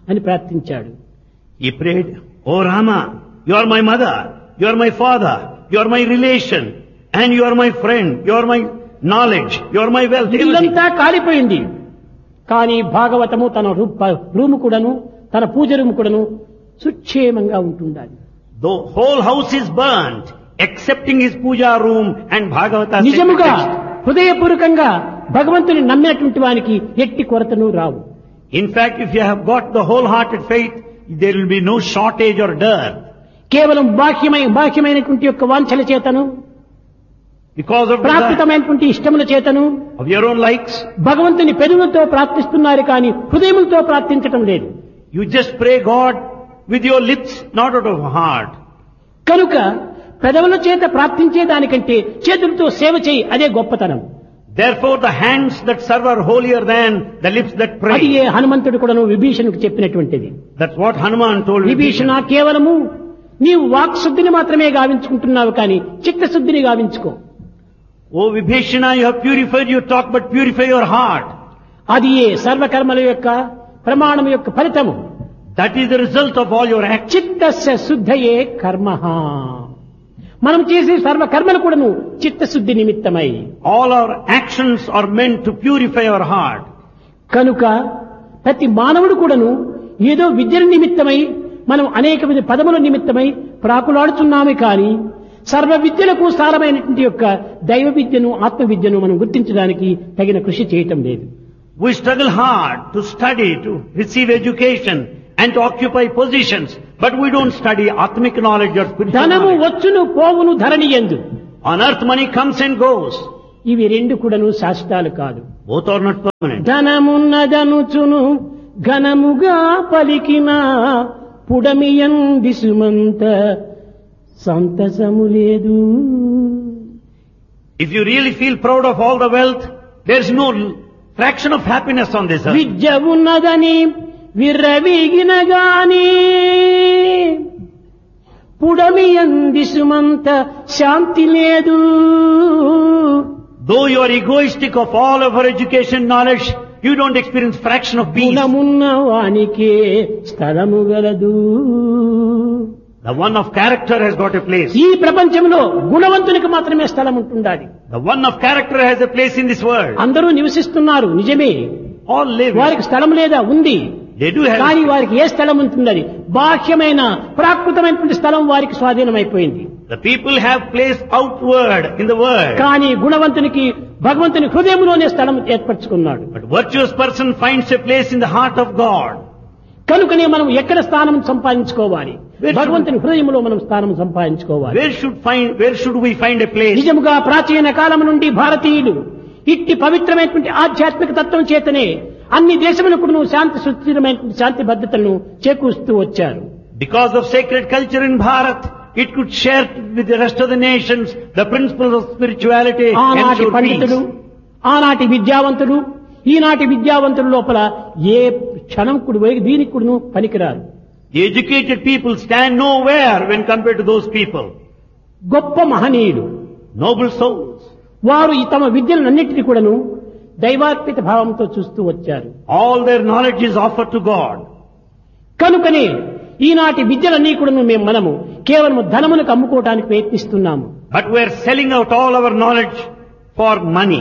అని ప్రార్థించాడు. He prayed, "Oh Rama, you are my mother, you are my father, you are my relation, and you are my friend, you are my knowledge, you are my wealth, everything." ఇల్లంతా కాలిపోయింది. కానీ భాగవతము తన room కూడాను, తన పూజ room కూడాను సుక్షేమంగా ఉంటుండాలి. The whole house is burnt, excepting his puja room and Bhagavata. నిజముగా హృదయపూర్వకంగా భగవంతుని నమ్మినటువంటి వానికి ఎట్టి కొరతను రావు. In fact, if you have got the wholehearted faith, there will be no shortage or dearth. కేవలం బాహ్యమైనటువంటి యొక్క వాంఛల చేతను, Because of ప్రాప్తితమైనటువంటి ఇష్టముల చేతను of your own likes, భగవంతుని పెదవులతో ప్రార్థిస్తున్నారు కానీ హృదయములతో ప్రార్థించటం లేదు. you just pray God with your lips, not out of heart. కనుక పెదవుల చేత ప్రార్థించే దానికంటే చేతులతో సేవ చేయి, అదే గొప్పతనం. Therefore, the hands that serve are holier than the lips that అది pray. ఏ హనుమంతుడు కూడాను విభీషణుకు చెప్పినటువంటిది. That's what Hanuman told Vibhishana, Vibhishana. కేవలము నీవు వాక్శుద్ధిని మాత్రమే గావించుకుంటున్నావు కానీ చిత్తశుద్ధిని గావించుకో. Oh Vibhishana, you have purified your talk, but purify your heart. అది ఏ సర్వకర్మల యొక్క ప్రమాణం యొక్క ఫలితము. That is the result of all your acts. చిత్తస్య శుద్ధయే కర్మః. మనం చేసే సర్వ కర్మలు కూడాను చిత్తశుద్ధి నిమిత్తమై. All our actions are meant to purify our heart. కనుక ప్రతి మానవుడు కూడాను ఏదో విద్యల నిమిత్తమై మనం అనేక విధ పదముల నిమిత్తమై ప్రాకులాడుతున్నామే కానీ సర్వ విద్యలకు సారమైనటువంటి యొక్క దైవ విద్యను, ఆత్మ విద్యను మనం గుర్తించడానికి తగిన కృషి చేయటం లేదు. We struggle hard to study, to receive education and to occupy positions, but we don't study Atmic knowledge or spiritual ధనము knowledge. వచ్చును పోవును ధరణి యందు. On earth money comes and goes. ఇవి రెండు కూడాను శాశ్వతాలు కాదు. Both are not permanent. ధనమున్నదనుచును ఘనముగా పలికిన పుడమియందిసుమంత సంతసము లేదు. If you really feel proud of all the wealth, there's no fraction of happiness on this earth. విద్య ఉన్నదని విర్రవీగిన గాని పుడమియందిసుమంత శాంతి లేదు. Though you are egoistic of all of our education knowledge, you don't experience fraction of peace. గుణమున్న వానికే స్థలము గలదు. The one of character has got a place. ఈ ప్రపంచంలో గుణవంతునికి మాత్రమే స్థలం ఉంటుండాలి. The one of character has a place in this world. అందరూ నివసిస్తున్నారు నిజమే, All live. వారికి స్థలం లేదా? ఉంది. They do have. కానీ వారికి ఏ స్థలం ఉంటున్నది? బాహ్యమైన ప్రాకృతమైనటువంటి స్థలం వారికి స్వాధీనమైపోయింది. The people have place outward in the world. కానీ గుణవంతునికి భగవంతుని హృదయంలోనే స్థలం ఏర్పరచుకున్నాడు. But virtuous person finds a place in the heart of God. కనుకనే మనం ఎక్కడ స్థానం సంపాదించుకోవాలి? భగవంతుని హృదయంలో మనం స్థానం సంపాదించుకోవాలి. Where should we find a place? నిజముగా ప్రాచీన కాలం నుండి భారతీయులు ఇట్టి పవిత్రమైనటువంటి ఆధ్యాత్మిక తత్వం చేతనే అన్ని దేశములకు శాంతి సుస్థిరమైనటువంటి శాంతి భద్రతలను చేకూరుస్తూ వచ్చారు. Because of sacred culture in Bharat, it could share with the rest of the nations the principles of spirituality and ఆనాటి ensure పండితులు, peace. ఆనాటి విద్యావంతులు, ఈనాటి విద్యావంతుల లోపల ఏ క్షణం కూడా దీనికి కూడాను పనికిరారు. The educated people stand nowhere when compared to those people. గొప్ప మహనీయులు, Noble souls. వారు ఈ తమ విద్యలన్నింటినీ కూడాను దైవార్పిత భావంతో చూస్తూ వచ్చారు. All their knowledge is offered to God. కనుకనే ఈనాటి విద్యలన్నీ కూడాను మనము కేవలం ధనములకు అమ్ముకోవడానికి ప్రయత్నిస్తున్నాము. But we are selling out all our knowledge for money.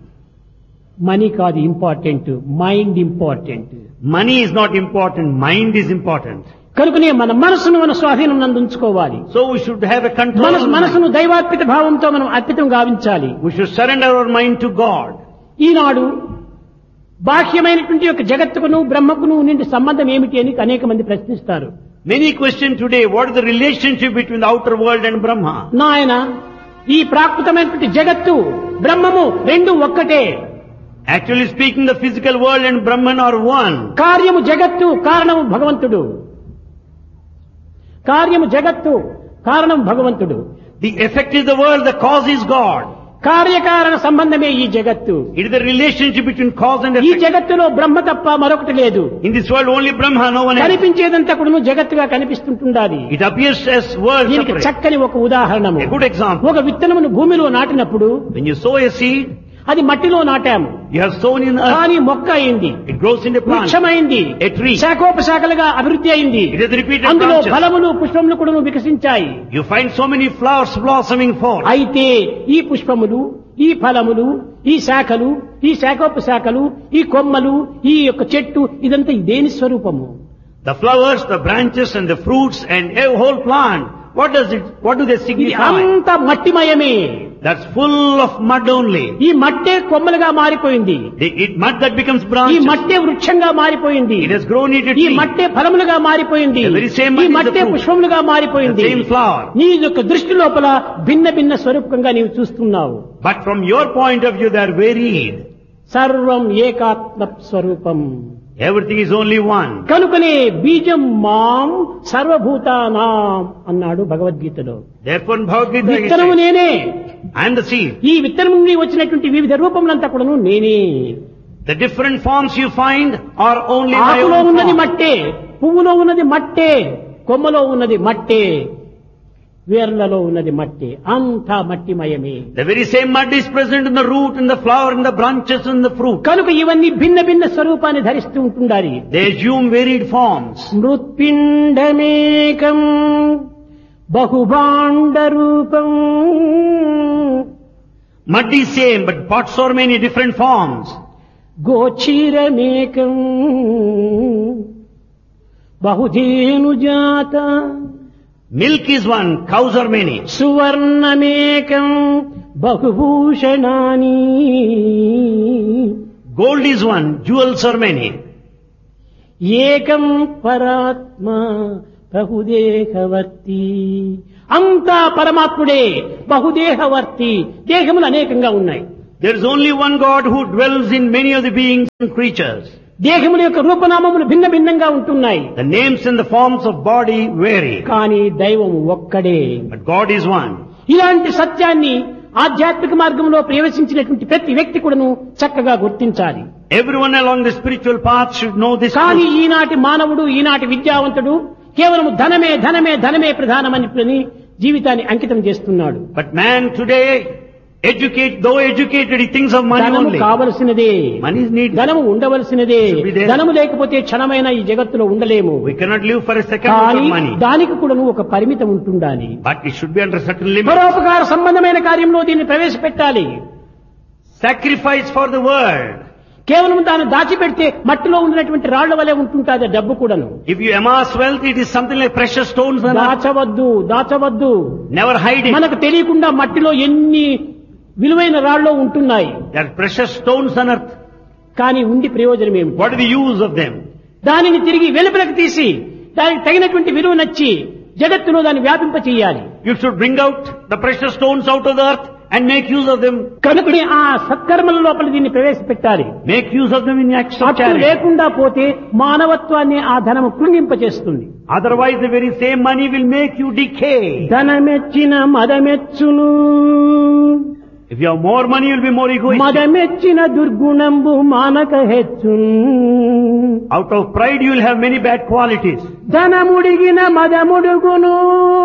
Money కాదు important, mind important. Money is not important, mind is important. కనుకనే మన మనసును మన స్వాధీనం నందుంచుకోవాలి. So we should have a control. on మనసును mind. దైవార్పిత భావంతో మనం అర్పితం గావించాలి. We should surrender our mind to God. ఈనాడు బాహ్యమైనటువంటి యొక్క జగత్తుకును బ్రహ్మకును నుండి సంబంధం ఏమిటి అని అనేక మంది ప్రశ్నిస్తారు. Many question today, what is the relationship between the outer world and Brahma? నాయన, ఈ ప్రాకృతమైనటువంటి జగత్తు బ్రహ్మము రెండు ఒక్కటే. Actually speaking, the physical world and Brahman are one. కార్యము జగత్తు, కారణము భగవంతుడు. కార్యము జగత్తు, కారణం భగవంతుడు. The effect is the world, the cause is God. కార్యకారణ సంబంధమే ఈ జగత్తు. It is the relationship between cause and ఈ effect. జగత్తులో బ్రహ్మ తప్ప మరొకటి లేదు. In this world only Brahma, no one else. కనిపించేదంతా కూడా జగత్తుగా కనిపిస్తుంటుండాలి. It appears as world దీనికి separate. చక్కని ఒక ఉదాహరణము. A good example. ఒక విత్తనమును భూమిలో నాటినప్పుడు When you sow a seed, అది మట్టిలో నాటాము. You have sown in earth. కానీ మొక్క అయింది, It grows into plant. వృక్షమైంది, A tree. శాఖోపశాఖలుగా అభివృద్ధి అయింది. It has repeated అందులో branches. ఫలములు పుష్పములు కూడా వికసించాయి. You find so many flowers blossoming forth. అయితే ఈ పుష్పములు, ఈ ఫలములు, ఈ శాఖలు, ఈ శాఖోపశాఖలు, ఈ కొమ్మలు, ఈ యొక్క చెట్టు ఇదంతా దేని స్వరూపము? The flowers, the branches and the fruits and a whole plant. What do they ఇది signify? అంత మట్టిమయమే. That's full of mud only. ఈ మట్టే కొమ్మలుగా మారిపోయింది. Mud that becomes ఈ branches. మట్టే వృక్షంగా మారిపోయింది. It has grown into ఈ tree. మట్టే ఫలములుగా మారిపోయింది. The very same mud ఈ is the మట్టే fruit. పుష్పములుగా మారిపోయింది. The same flower. నీ యొక్క దృష్టి లోపల భిన్న భిన్న స్వరూపంగా నీవు చూస్తున్నావు. But from your point of view, they are varied. సర్వం ఏకాత్మ స్వరూపం. Everything is only one. కనుకనే బీజం మాం సర్వభూతానాం అన్నాడు భగవద్గీతలో. Therefore, in Bhagavad Gita, he విత్తనము says, నేనే. I am the seed. ఈ విత్తనం నుండి వచ్చినటువంటి వివిధ రూపములంతా కూడాను నేనే. The different forms you find are only my ఆకులో own ఉన్నది form. మట్టే, పువ్వులో ఉన్నది మట్టే, కొమ్మలో ఉన్నది మట్టే, వేర్లలో ఉన్నది మట్టే, అంతా మట్టిమయమే. The very same mud is present in the root, in the flower, in the branches, in the fruit. కనుక ఇవన్నీ భిన్న భిన్న స్వరూపాన్ని ధరిస్తూ ఉంటుండాలి. They assume varied forms. మృత్పిండమేకం బహుభాండ రూపం. Mud is same, but pots are many different forms. గోచీరమేకం బహుధేనుజాత. Milk is one, cows are many. సువర్ణమేకం బహుభూషణాని. Gold is one, jewels are many. ఏకం పరాత్మ బహుదేహవర్తి. అంతా పరమాత్ముడే, బహుదేహవర్తి. దేహములు అనేకంగా ఉన్నాయి. There is only one God who dwells in many of the beings and creatures. దేహముల యొక్క రూపనామములు భిన్న భిన్నంగా ఉంటున్నాయి. The names and the forms of body vary. కానీ దైవము ఒక్కడే. But God is one. ఇలాంటి సత్యాన్ని ఆధ్యాత్మిక మార్గంలో ప్రవేశించినటువంటి ప్రతి వ్యక్తి కూడాను చక్కగా గుర్తించాలి. Everyone along the spiritual path should know this కానీ truth. ఈనాటి మానవుడు, ఈనాటి విద్యావంతుడు కేవలం ధనమే ధనమే ధనమే ప్రధానమని జీవితాన్ని అంకితం చేస్తున్నాడు. But man today, though educated, he thinks of money ధనము only. కావలసినదే, Money is needed. ధనము ఉండవలసినదే. Should be there. ధనము లేకపోతే క్షణమైన ఈ జగత్తులో ఉండలేము. We cannot live for a second కానీ without money. దానికి కూడా ఒక పరిమితం ఉంటుండాలి. But it should be under certain limits. పరోపకార సంబంధమైన కార్యంలో దీన్ని ప్రవేశపెట్టాలి. Sacrifice for the world. కేవలం దాన్ని దాచిపెడితే మట్టిలో ఉన్నటువంటి రాళ్ల వలె ఉంటుంటాది డబ్బు కూడాను. If you amass wealth, it is something like precious stones on earth. దాచవద్దు, దాచవద్దు. Never hide it. మనకు తెలియకుండా మట్టిలో ఎన్ని విలువైన రాళ్ళు ఉంటున్నాయి. There are precious stones on earth. కానీ ఉండి ప్రయోజనం ఏమిటి? What is the use of them? దానిని తిరిగి వెలుపలకు తీసి దానికి తగినటువంటి విలువ నచ్చి జగత్తులో దాన్ని వ్యాపింప చేయాలి. You should bring out the precious stones out of the earth and make use of them. కనుకనే ఆ సత్కర్మల లోపల దీన్ని ప్రవేశపెట్టాలి. Make use of them in acts of అట్టు charity. లేకుండా పోతే మానవత్వాన్ని ఆ ధనము కృంగింపచేస్తుంది. Otherwise, the very same money will make you decay. ధనమెచ్చిన మదమెచ్చును. If you have more money, you will be more egoistic. మదమెచ్చిన దుర్గుణంబు మానక హెచ్చును. Out of pride, you will have many bad qualities. ధనముడిగిన మదముడుగును.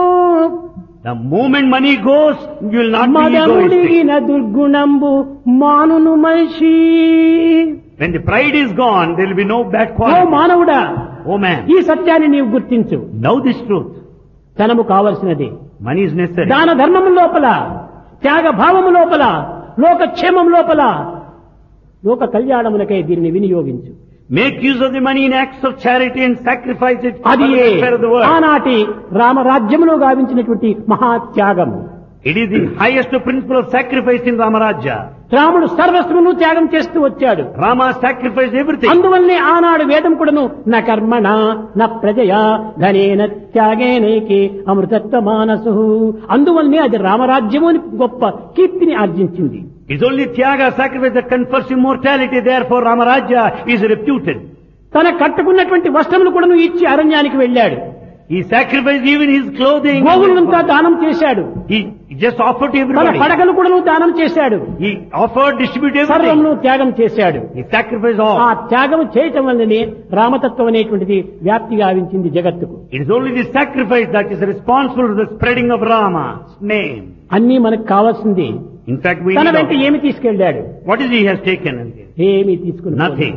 The moment money goes, you will not be egoistic. మదముడిగిన దుర్గుణంబు మానును మనిషి. When the pride is gone, there will be no bad oh qualities. మానవుడా, Oh man, ఈ సత్యాన్ని నీవు గుర్తించు. know this truth. ధనము కావలసినది. Money is necessary. దాన ధర్మము లోపల, త్యాగ భావము లోపల, లోకక్షేమం లోపల, లోక కళ్యాణమునకై దీన్ని వినియోగించు. Make use of the money in acts of charity and sacrifice it for అది the welfare of the world. ఆనాటి రామరాజ్యములో గావించినటువంటి మహాత్యాగము. It is the highest principle of sacrifice in Ramarajya. రాముడు సర్వస్వమును త్యాగం చేస్తూ వచ్చాడు. Rama sacrificed everything. అందువల్లనే ఆనాడు వేదం కూడాను న కర్మణ న ప్రజయా ధనేన త్యాగేనైకే అమృతత్వ మానసు. అందువల్లనే అది రామరాజ్యము అని గొప్ప కీర్తిని ఆర్జించింది. It's only Tyaga, sacrifice, that confers immortality. Therefore, Ramarajya is reputed. తన కట్టుకున్నటువంటి వస్త్రములు కూడాను ఇచ్చి అరణ్యానికి వెళ్ళాడు. He sacrificed even his clothing. గోవులంతా దానం చేశాడు. He just offered to తన everybody. పడకలు కూడాను దానం చేశాడు. He offered, distributed సర్వమును everything. త్యాగం చేశాడు. He sacrificed ఆ all. త్యాగం చేయటం వల్లనే రామతత్వం అనేటువంటిది వ్యాప్తి గావించింది జగత్తుకు. It is only the sacrifice that is responsible for the spreading of Rama's name. అన్నీ మనకు కావాల్సింది. In fact, we తన need వెంట all. ఏమి తీసుకెళ్ళాడు? What is he has taken? ఏమీ తీసుకుని Nothing.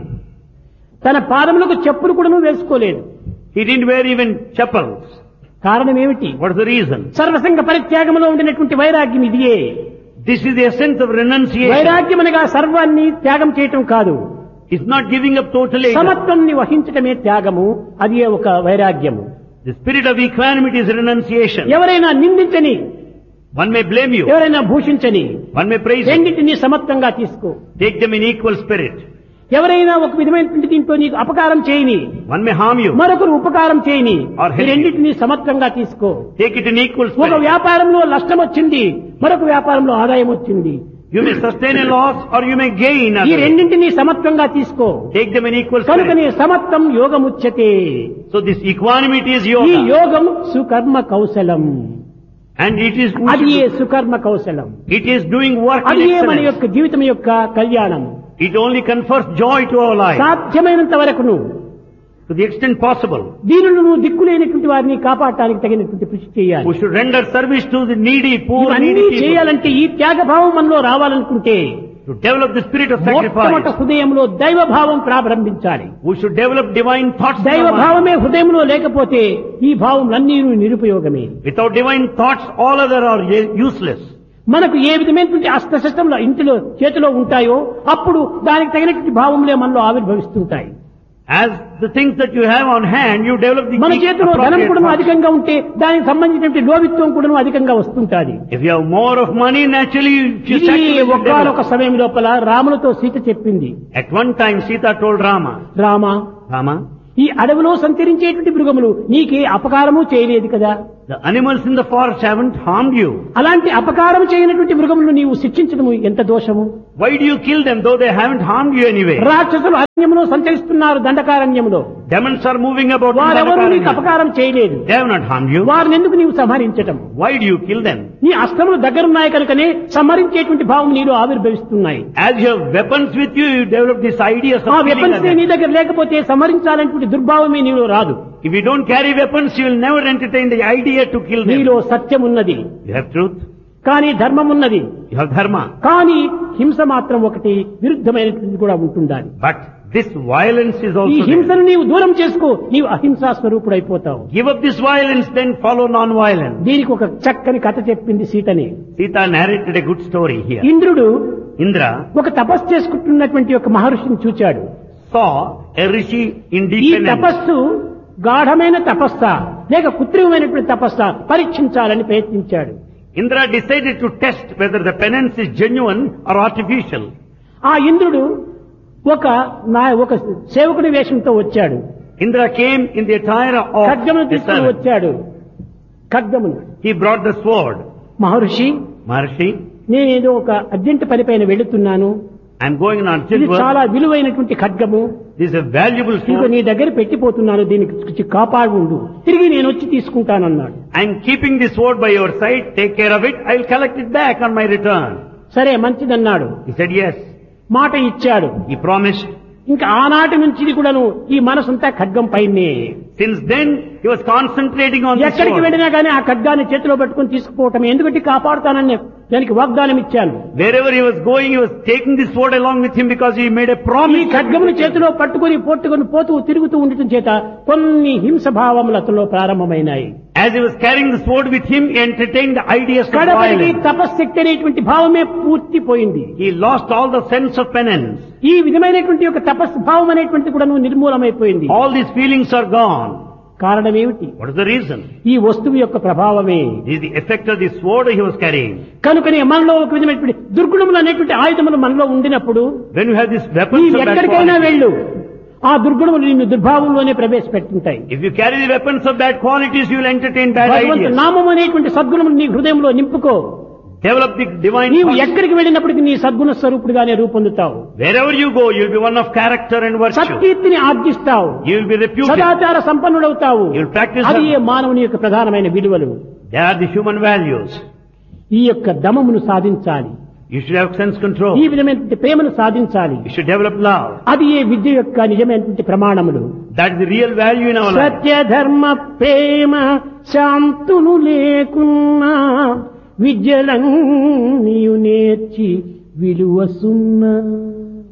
తన పాదములకు చెప్పులు కూడా వేసుకోలేదు. He didn't wear even chappals. కారణం ఏమిటి? What is the reason? సర్వసంగ పరిత్యాగంలో ఉండినటువంటి వైరాగ్యం ఇదియే. This is the essence of renunciation. వైరాగ్యం అనగా సర్వాన్ని త్యాగం చేయటం కాదు. It's not giving up totally. సమత్వాన్ని వహించటమే త్యాగము, అది ఒక వైరాగ్యము. The spirit of equanimity is renunciation. ఎవరైనా నిందించని, One may blame you. ఎవరైనా భూషించని, One may praise you. రెండింటినీ సమత్వంగా తీసుకో. Take them in equal spirit. ఎవరైనా ఒక విధమైనటువంటి దీంట్లో నీకు అపకారం చేయని, One may harm you. మరొకరు ఉపకారం చేయని, Or help ఈ రెండింటినీ సమత్వంగా తీసుకో. Take it in equal ఒక spirit. వ్యాపారంలో నష్టం వచ్చింది, మరొక వ్యాపారంలో ఆదాయం వచ్చింది. You may sustain a loss or you may gain. ఈ other. రెండింటినీ సమత్వంగా తీసుకో. Take them in equal కనుకనే spirit. సమత్వం యోగముచ్యతే. So this equanimity is ఈ yoga. యోగం సుకర్మ కౌశలం. And it is, అది ఏ సుకర్మ కౌశలం. it is doing work అది in ఏ మన excellence. యొక్క జీవితం యొక్క కళ్యాణం. It only confers joy to our life. సాధ్యమైనంత వరకును To the extent possible. దీనులను దిక్కులేనటువంటి వారిని కాపాడటానికి తగినటువంటి కృషి చేయాలి. We should render service to the needy, poor, ఇవన్నీ needy people. చేయాలంటే ఈ త్యాగభావం మనలో రావాలనుకుంటే To develop the spirit of మొట్టమొదట sacrifice. హృదయంలో దైవభావం ప్రారంభించాలి. We should develop divine thoughts. in our mind. దైవభావమే హృదయంలో లేకపోతే ఈ భావములన్నీ నిరుపయోగమే. Without divine thoughts, all other are useless. మనకు ఏ విధమైనటువంటి అస్త్రశస్త్రంలో ఇంటిలో చేతిలో ఉంటాయో అప్పుడు దానికి తగినటువంటి భావములే మనలో ఆవిర్భవిస్తుంటాయి. As the things that you have on hand, you develop the మన చేతిలో ధనం appropriate కూడా thoughts. అధికంగా ఉంటే దానికి సంబంధించినటువంటి లోభిత్వం కూడా అధికంగా వస్తుంటాది. If you have more of money, naturally you ఇది sacrifice the ఒకానొక devil. సమయం లోపల రాములతో సీత చెప్పింది, At one time, Sita told Rama, Rama, Rama, ఈ అడవిలో సంచరించేటువంటి మృగములు నీకే అపకారము చేయలేదు కదా, the animals in the forest haven't harmed you. అలాంటి అపకారం చేయనటువంటి మృగములను నీవు శిక్షించడం ఎంత దోషము. Why do you kill them though they haven't harmed you anyway? రాక్షసులు అరణ్యములో సంచరిస్తున్నారు, దండకారణ్యములో. Demons are moving about in వారెవరూ నీకు Dandakaranya. అపకారం చేయలేదు. They have not harmed you. వారిని ఎందుకు నీవు సంహరించటం? Why do you kill them? నీ అస్త్రములు దగ్గరున్నాయి కనుకనే సంహరించేటువంటి భావం నీలో ఆవిర్భవిస్తున్నాయి. As you have weapons with you, you develop this idea of ఆ killing వెపన్స్ others. నీ దగ్గర లేకపోతే సంహరించాలనేటువంటి దుర్భావమే నీలో రాదు. If you don't carry weapons, you will never entertain the idea to kill them. నీలో సత్యం ఉన్నది, You have truth, కానీ ధర్మం ఉన్నది, you have dharma. కానీ హింస మాత్రం ఒకటి విరుద్ధమైనటువంటి కూడా ఉంటుండాలి. But this violence is ఈ also there. హింసను నీవు దూరం చేసుకో, నీవు అహింసా స్వరూపుడైపోతావు. Give up this violence, then follow non-violence. దీనికి ఒక చక్కని కథ చెప్పింది సీతని. Sita narrated a good story here. ఇంద్రుడు Indra ఒక తపస్సు చేసుకుంటున్నటువంటి ఒక మహర్షిని చూచాడు. saw a rishi in ఈ deep penance. తపస్సు గాఢమైన తపస్సా లేక కృత్రిమమైనటువంటి తపస్సా పరీక్షించాలని ప్రయత్నించాడు. Indra decided to test whether the penance is genuine or artificial. ఆ ఇంద్రుడు ఒక సేవకుడి వేషంతో వచ్చాడు. Indra came in the attire of ఖడ్గమును a తీసుకుని servant. వచ్చాడు. ఖడ్గమును. He brought the sword. Maharshi, Maharshi, నేనేదో ఒక అర్జెంట్ పని పైన వెళుతున్నాను, I am going on ఇది urgent చాలా work. విలువైనటువంటి ఖడ్గము, This is a valuable ఇంకో sword. నీ దగ్గర పెట్టిపోతున్నాను, దీనికి కాపాడు ఉండు, తిరిగి నేను వచ్చి తీసుకుంటానన్నాడు. I am keeping this sword by your side. Take care of it. I will collect it back on my return. సరే మంచిదన్నాడు. He said yes. మాట ఇచ్చాడు. He promised. ఇంకా ఆనాటి నుంచి ఇది కూడాను ఈ మనసంతా ఖడ్గం పైనే. Since then, he was concentrating on this ఎక్కడికి sword. వెళ్ళినా కానీ ఆ ఖడ్గాన్ని చేతిలో పట్టుకుని తీసుకుపోవటం, ఎందుకంటే కాపాడుతానని దానికి వాగ్దానం ఇచ్చాను. Wherever he was going, he was taking this sword along with him because he made a ఈ promise. ఖడ్గమును చేతిలో పట్టుకుని పోతూ తిరుగుతూ ఉండటం చేత కొన్ని హింస భావములు అతనిలో ప్రారంభమైనాయి. As he was carrying the sword with him, he entertained the ideas of కడపడికి violence. తపశ్శక్తి అనేటువంటి భావమే పూర్తిపోయింది. He lost all the sense of penance. ఈ విధమైనటువంటి ఒక తపస్సు భావం అనేటువంటి కూడా నిర్మూలమైపోయింది. All these feelings are gone. కారణం ఏమిటి? What is the reason? ఈ వస్తువు యొక్క ప్రభావమే. This is the effect of the sword he was carrying. కనుకనే మనలో ఒక విధమైనటువంటి దుర్గుణములు అనేటువంటి ఆయుధములు మనలో ఉండినప్పుడు When you have these weapons నీవు of bad ఎక్కడికైనా quality, వెళ్ళు, ఆ దుర్గుణములు నిన్ను దుర్భావంలోనే ప్రవేశపెట్టుంటాయి. if you carry the weapons of bad qualities, you will entertain bad భగవంతు ideas. నామం అనేటువంటి సద్గుణములు నీ హృదయంలో నింపుకో. Develop the divine నీవు qualities. ఎక్కడికి వెళ్ళినప్పటికీ నీ సద్గుణ స్వరూపుడుగానే రూపొందుతావు. Wherever you go, you will be one of character and virtue. సత్కీర్తిని ఆర్జిస్తావు, You will be reputed. సదాచార సంపన్నుడవుతావు. You will practice అది them. మానవుని యొక్క ప్రధానమైన విలువలు. They are the human values. ఈ యొక్క దమమును సాధించాలి, You should have sense control. ఈ విధమైనటువంటి ప్రేమను సాధించాలి. You should develop love. అది ఏ విద్య యొక్క నిజమైనటువంటి ప్రమాణములు. That is the real value in our life. సత్య ధర్మ ప్రేమ శాంతులు లేకున్నా విద్యలన్నీయు నేర్చి విలువ సున్నా.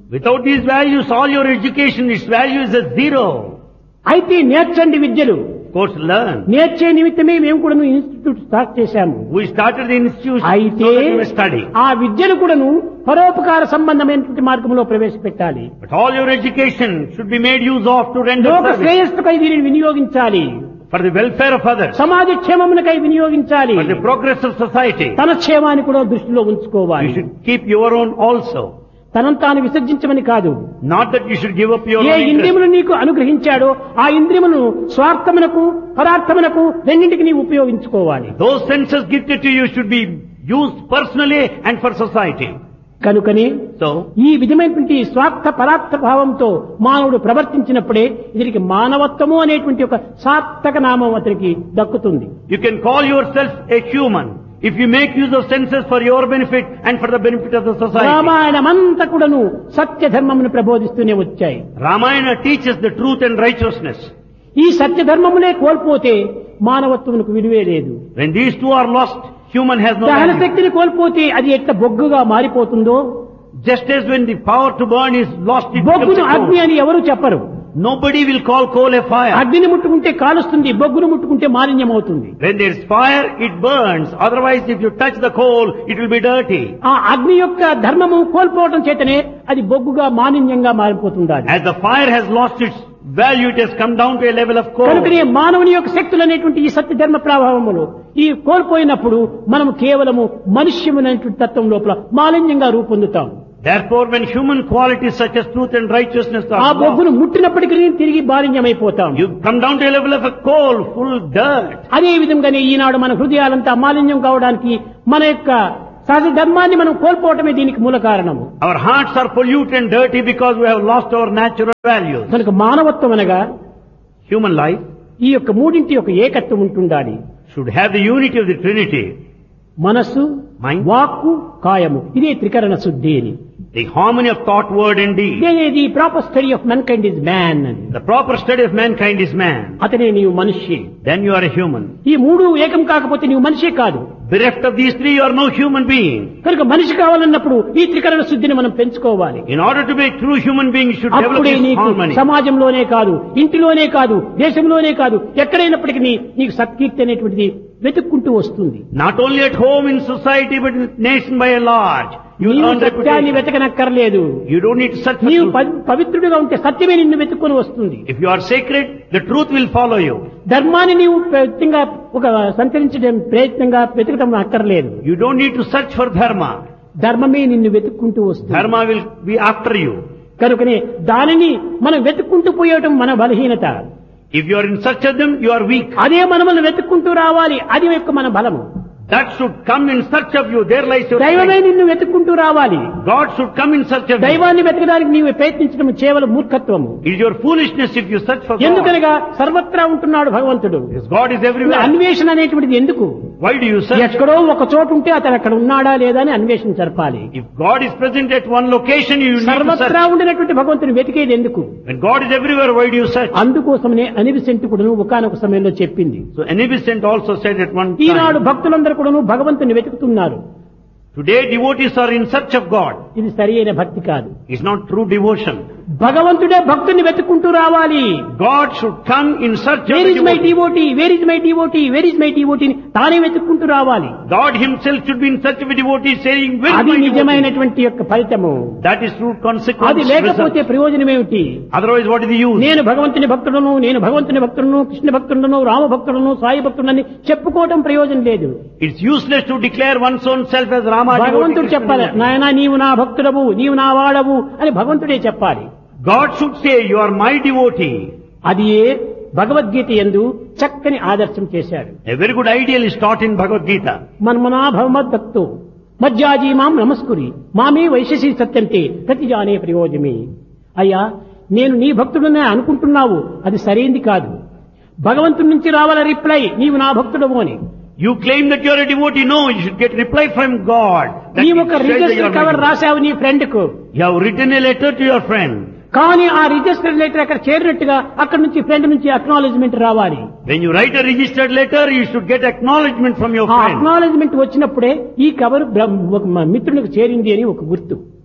Without these values, all your education, its value is a zero. అయితే నేర్చండి విద్యలు. Of course, learn. నేర్చే నిమిత్తమే మేము కూడా ఇన్స్టిట్యూట్ స్టార్ట్ చేశాము. We started the institute అయితే so that we may study. ఆ విద్యను కూడాను పరోపకార సంబంధమైనటువంటి మార్గంలో ప్రవేశపెట్టాలి. But all your education should be made use of to render లోక service శ్రేయస్సుకై దీనిని వినియోగించాలి. for the welfare of others, సమాజ క్షేమమునకై వినియోగించాలి. for the progress of society. తన క్షేమాన్ని కూడా దృష్టిలో You ఉంచుకోవాలి. should keep your own also. తనను తాను విసర్జించమని కాదు. Not that you should give up your A own interest. ఇంద్రియములు నీకు అనుగ్రహించాడో ఆ ఇంద్రియములను స్వార్థమునకు పరార్థమునకు రెండింటికి నీవు ఉపయోగించుకోవాలి. Those senses gifted to you should be used personally and for society. కనుకనే So, ఈ విధమైనటువంటి స్వార్థ పరార్థ భావంతో మానవుడు ప్రవర్తించినప్పుడే ఇతనికి మానవత్వము అనేటువంటి ఒక సార్థక నామం అతనికి దక్కుతుంది. you can call yourself a human if you make use of senses for your benefit and for the benefit of the society. రామాయణమంతా కూడాను సత్య ధర్మమును ప్రబోధిస్తూనే వచ్చాయి. Ramayana teaches the truth and righteousness. ఈ సత్య ధర్మమునే కోల్పోతే మానవత్వమునకు విలువే లేదు. When these two are lost, human has no దహన value. శక్తిని కోల్పోతే అది ఎట్లా బొగ్గుగా మారిపోతుందో, Just as when the power to burn is lost, it becomes బొగ్గును a అగ్ని coal. అని ఎవరు చెప్పరు. Nobody will call coal a fire. అగ్నిని ముట్టుకుంటే కాలుస్తుంది, బొగ్గును ముట్టుకుంటే మాలిన్యం అవుతుంది. When there is fire, it burns. Otherwise, if you touch the coal, it will be dirty. ఆ అగ్ని యొక్క ధర్మము కోల్పోవడం చేతనే అది బొగ్గుగా మాలిన్యంగా మారిపోతుంది. As the fire has lost its value, it has come down to a level of coal. కనుకనే మానవుని యొక్క శక్తులు అనేటువంటి ఈ సత్య ధర్మ ప్రభావములు ఈ కోల్పోయినప్పుడు మనం కేవలము మనుష్యమునైనటువంటి తత్వం లోపల మాలిన్యంగా రూపొందుతాం. Therefore, when human qualities such as truth and righteousness ఆ are lost, బొగ్గును ముట్టినప్పటికీ తిరిగి మాలిన్యమైపోతాం. you come down to a level of a coal, full dirt. అదే విధంగానే ఈనాడు మన హృదయాలంతా మాలిన్యం కావడానికి మన యొక్క సహజ ధర్మాన్ని మనం కోల్పోవటమే దీనికి మూల కారణము. Our hearts are polluted and dirty because we have lost our natural values. కనుక మానవత్వం అనగా Human life ఈ యొక్క మూడింటి యొక్క ఏకత్వం ఉంటుండాలి. should have the unity of the Trinity. మనస్సు, Mind. వాక్కు, కాయము, ఇదే త్రికరణ శుద్ధి అని. The harmony of thought, word and deed. The proper study of men kind is man అని. The proper study of mankind is man. అతనే నీవు మనిషి. Then you are a human. ఈ మూడు ఏకం కాకపోతే నీవు మనిషే కాదు. Bereft of these three, you are no human being. కనుక మనిషి కావాలన్నప్పుడు ఈ త్రికరణ శుద్ధిని మనం పెంచుకోవాలి. In order to be a true human being, you should develop అప్పుడే this నీకు harmony. సమాజంలోనే కాదు, ఇంటిలోనే కాదు, దేశంలోనే కాదు, ఎక్కడైనప్పటికీ నీకు సత్కీర్తి అనేటువంటిది వెతుక్కుంటూ వస్తుంది. Not only at home in society, but in nation by and large. You will నీవు earn సత్యాన్ని reputation. వెతకనక్కర్లేదు. You don't need to search for నీవు truth. పవిత్రుడిగా ఉంటే సత్యమే నిన్ను వెతుక్కొని వస్తుంది. If you are sacred, the truth will follow you. ధర్మాన్ని నీవు ప్రయత్నంగా ఒక సంచరించడం ప్రయత్నంగా వెతకడం అక్కర్లేదు. You don't need to search for dharma. ధర్మమే నిన్ను వెతుక్కుంటూ వస్తుంది. Dharma will be after you. కనుకనే దానిని మనం వెతుక్కుంటూ పోయటం మన బలహీనత. If you are in search of them, you are weak. అదే మనల్ని వెతుక్కుంటూ రావాలి, అది యొక్క మన బలము. That should come in search of you. There lies your దైవమే strength. నిన్ను వెతుక్కుంటూ రావాలి. God should come in search of you. దైవాన్ని వెతకడానికి నీవు ప్రయత్నించడం కేవలం మూర్ఖత్వము. It is your foolishness if you search for God. ఎందుకనగా సర్వత్రా ఉంటున్నాడు భగవంతుడు. Because God is everywhere. అన్వేషణ అనేటువంటిది ఎందుకు? Why do you search? ఎక్కడో ఒక చోటు ఉంటే అతను అక్కడ ఉన్నాడా లేదా అని అన్వేషణ జరపాలి. If God is present at one location, you need to సర్వత్రా search. ఉండినటువంటి భగవంతుని వెతికేది ఎందుకు? When God is everywhere, why do you search? అందుకోసమనే అనివిసెంట్ కూడాను ఒకానొక సమయంలో చెప్పింది. So Anibiscent also said at one Eenadu time, భక్తులందరూ కూడాను భగవంతుని వెతుకుతున్నారు. today devotees are in search of God. ఇది సరి అయిన భక్తి కాదు. It's not true devotion. భగవంతుడే భక్తుని వెతుక్కుంటూ రావాలి. God should come in search of wear the is my devotee. Devotee, where is my devotee, where is my devotee తానే వెతుక్కుంటూ రావాలి. God himself should be in search of a devotee saying, where is అది my devotee? నిజమైనటువంటి యొక్క ఫలితము. That is true consequence. అది లేకపోతే result. ప్రయోజనం ఏమిటి? Otherwise, what is the use? నేను భగవంతుని భక్తుడను, నేను భగవంతుని భక్తుడను, కృష్ణ భక్తుడను, రామ భక్తుడను, సాయి భక్తుడని చెప్పుకోవటం ప్రయోజనం లేదు. It's useless to declare one's own self as Rama భగవంతుడు devotee. చెప్పాలి, నాయనా నీవు నా భక్తుడవు, నీవు నా వాడవు అని భగవంతుడే చెప్పాలి. God should say, you are my devotee. అది భగవద్గీత యందు చక్కని ఆదర్శం చేశాడు. A very good ideal is taught in Bhagavad Gita. మన్మనా భవమద్భక్తో మజ్జాజీ మాం నమస్కురి మామే వైశసి సత్యంతే ప్రతిజానే ప్రయోజమే. అయ్యా నేను నీ భక్తుడనే అనుకుంటున్నావు, అది సరైంది కాదు. భగవంతుడి నుంచి రావాల రిప్లై, నీవు నా భక్తుడవు అని. You claim that you are a devotee. No, you should get reply from God. That నీ it ఒక says that you register are my cover devotee. రాశావు నీ ఫ్రెండ్ కు, You have written a letter to your friend. కానీ ఆ register letter అక్కడ చేరినట్టుగా అక్కడ నుంచి friend నుంచి అక్నాలెడ్జ్మెంట్ రావాలి. When you write a registered letter, you should get acknowledgement from your ఆ friend. అక్నాలెడ్జ్మెంట్ వచ్చినప్పుడే ఈ కవర్ ఒక మిత్రునికి చేరింది అని ఒక గుర్తు.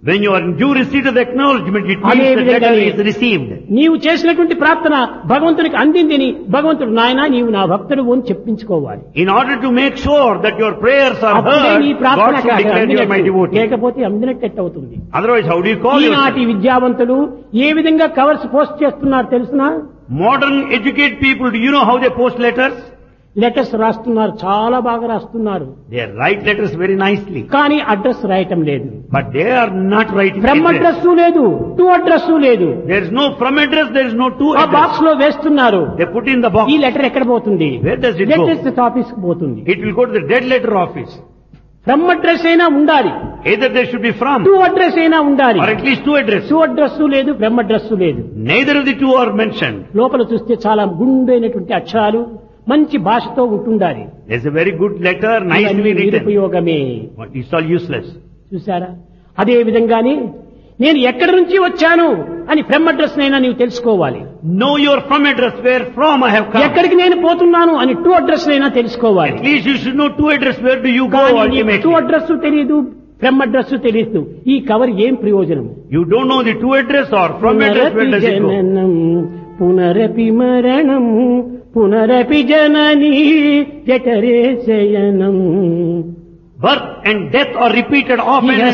When you are in due receipt of the acknowledgement, it means the letter is received. నీవు చేసినటువంటి ప్రార్థన భగవంతునికి అందిందని భగవంతుడు నాయనా నీవు నా భక్తుడు అని చెప్పించుకోవాలి. In order to make sure that your prayers are అప్పుడే నీ heard, ప్రార్థన God should declare you my devotee. లేకపోతే అందినట్టు అవుతుంది. Otherwise, how do you call ఈనాటి yourself? విద్యావంతులు ఏ విధంగా కవర్స్ పోస్ట్ చేస్తున్నారు తెలుసునా? Modern educated people, do you know how they post letters? Letters రాస్తున్నారు, చాలా బాగా రాస్తున్నారు. They write letters very nicely. కానీ అడ్రస్ రాయటం లేదు. But they are not writing from address. Address లేదు, టు అడ్రస్ లేదు. There is no from address, there is no to ఆ address. బాక్స్ లో వేస్తున్నారు. They put in the box. ఈ letter ఎక్కడ పోతుంది? Where does it go? Letters office కు పోతుంది. It will go to the dead letter office. From address అయినా ఉండాలి, Either there should be from, to address అయినా ఉండాలి. or at least to address. To address లేదు, from address లేదు. Neither of the two are mentioned. లోపల చూస్తే చాలా గుండైనటువంటి అక్షరాలు మంచి భాషతో ఉంటుండాలి. There's a very good letter, nicely written. నిరుపయోగమే. It's all useless. చూసారా? అదే విధంగానే నేను ఎక్కడి నుంచి వచ్చాను అని ఫ్రమ్ అడ్రస్ నైనా నీవు తెలుసుకోవాలి. Know your from address, where from I have come. ఎక్కడికి నేను పోతున్నాను అని టు అడ్రస్ నైనా తెలుసుకోవాలి. At least you should know to address, where do you go to ultimately. Address తెలియదు, ఫ్రమ్ అడ్రస్ తెలియదు. ఈ కవర్ ఏం ప్రయోజనం? You don't know the to address or from address, where does it go? పునరపి మరణం పునరపి జననీ జఠరే శయనం. Birth and death are repeated often.